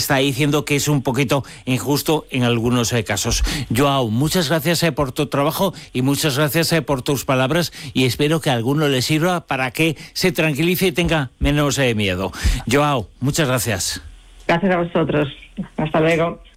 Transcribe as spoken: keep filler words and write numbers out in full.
está diciendo que es un poquito injusto en algunos eh, casos. Joao, muchas gracias eh, por tu trabajo y muchas gracias eh, por tus palabras, y espero que a alguno le sirva para que se tranquilice y tenga menos eh, miedo. Joao, muchas gracias. Gracias a vosotros. Hasta luego.